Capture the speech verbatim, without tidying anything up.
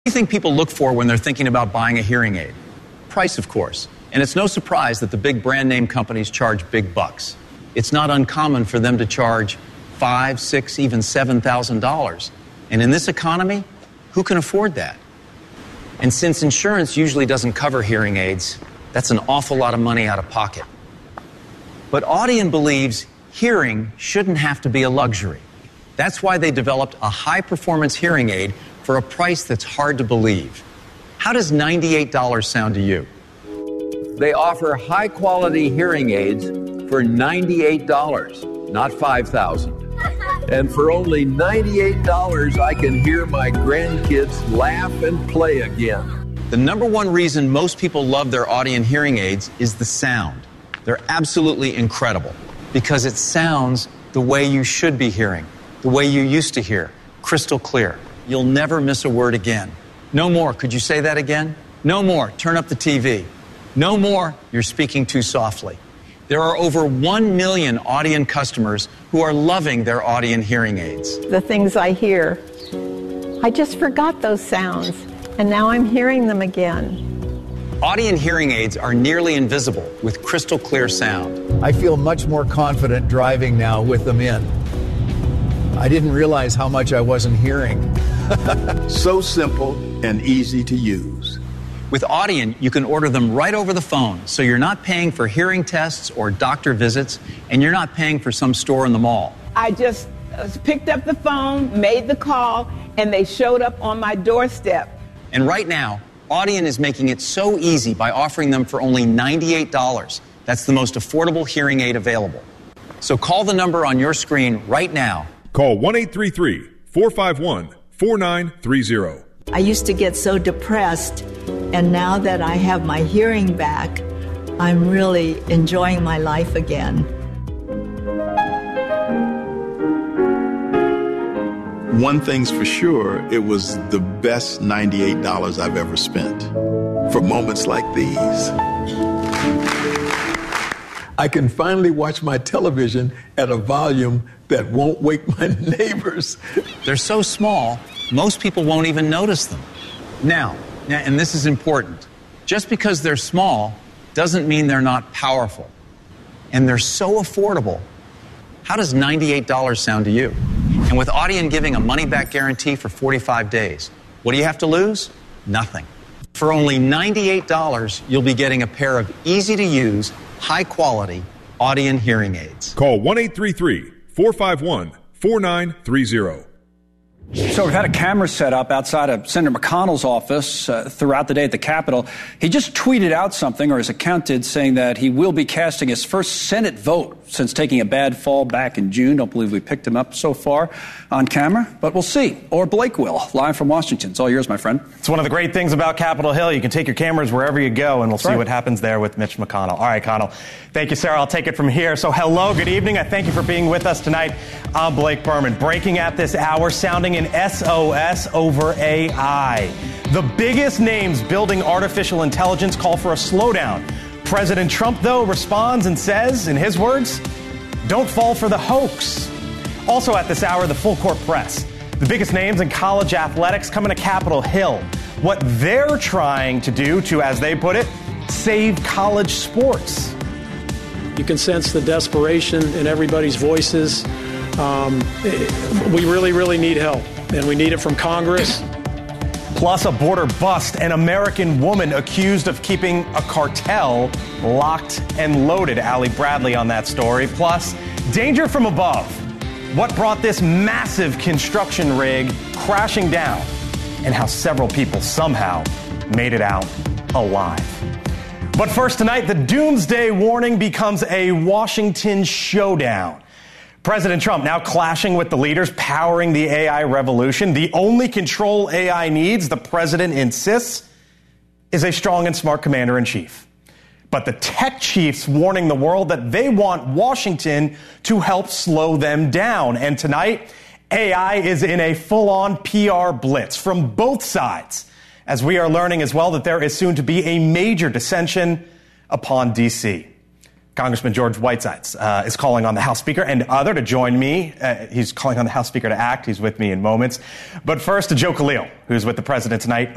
What do you think people look for when they're thinking about buying a hearing aid? Price, of course. And it's no surprise that the big brand name companies charge big bucks. It's not uncommon for them to charge five, six, even seven thousand dollars. And in this economy, who can afford that? And since insurance usually doesn't cover hearing aids, that's an awful lot of money out of pocket. But Audien believes hearing shouldn't have to be a luxury. That's why they developed a high-performance hearing aid for a price that's hard to believe. How does ninety-eight dollars sound to you? They offer high-quality hearing aids for ninety-eight dollars, not five thousand dollars. And for only ninety-eight dollars, I can hear my grandkids laugh and play again. The number one reason most people love their Audien hearing aids is the sound. They're absolutely incredible because it sounds the way you should be hearing, the way you used to hear, crystal clear. You'll never miss a word again. No more. Could you say that again? No more. Turn up the T V. No more. You're speaking too softly. There are over one million Audien customers who are loving their Audien hearing aids. The things I hear, I just forgot those sounds, and now I'm hearing them again. Audien hearing aids are nearly invisible with crystal clear sound. I feel much more confident driving now with them in. I didn't realize how much I wasn't hearing. So simple and easy to use. With Audien, you can order them right over the phone, so you're not paying for hearing tests or doctor visits, and you're not paying for some store in the mall. I just picked up the phone, made the call, and they showed up on my doorstep. And right now, Audien is making it so easy by offering them for only ninety-eight dollars. That's the most affordable hearing aid available. So call the number on your screen right now. Call one eight three three, four five one, four nine three zero. I used to get so depressed, and now that I have my hearing back, I'm really enjoying my life again. One thing's for sure, it was the best ninety-eight dollars I've ever spent. For moments like these, I can finally watch my television at a volume that won't wake my neighbors. They're so small, most people won't even notice them. Now, and this is important, just because they're small doesn't mean they're not powerful. And they're so affordable. How does ninety-eight dollars sound to you? And with Audien giving a money-back guarantee for forty-five days, what do you have to lose? Nothing. For only ninety-eight dollars, you'll be getting a pair of easy-to-use, high-quality Audien hearing aids. Call one eight three three, four five one, four nine three zero. So we've had a camera set up outside of Senator McConnell's office uh, throughout the day at the Capitol. He just tweeted out something, or his account did, saying that he will be casting his first Senate vote since taking a bad fall back in June. Don't believe we picked him up so far on camera, but we'll see. Or Blake will, live from Washington. It's all yours, my friend. It's one of the great things about Capitol Hill. You can take your cameras wherever you go, and we'll That's see right. what happens there with Mitch McConnell. All right, Connell. Thank you, Sarah. I'll take it from here. So hello, good evening. I thank you for being with us tonight. I'm Blake Berman, breaking at this hour, sounding an S O S over A I. The biggest names building artificial intelligence call for a slowdown. President Trump, though, responds and says, in his words, don't fall for the hoax. Also at this hour, the full court press. The biggest names in college athletics coming to Capitol Hill. What they're trying to do to, as they put it, save college sports. You can sense the desperation in everybody's voices. Um, we really, really need help, and we need it from Congress. Plus a border bust, an American woman accused of keeping a cartel locked and loaded. Allie Bradley on that story. Plus, danger from above. What brought this massive construction rig crashing down, and how several people somehow made it out alive. But first tonight, the doomsday warning becomes a Washington showdown. President Trump now clashing with the leaders powering the A I revolution. The only control A I needs, the president insists, is a strong and smart commander-in-chief. But the tech chiefs warning the world that they want Washington to help slow them down. And tonight, A I is in a full-on P R blitz from both sides, as we are learning as well that there is soon to be a major dissension upon D C Congressman George Whitesides uh, is calling on the House Speaker and other to join me. Uh, he's calling on the House Speaker to act. He's with me in moments. But first, to Joe Khalil, who's with the president tonight.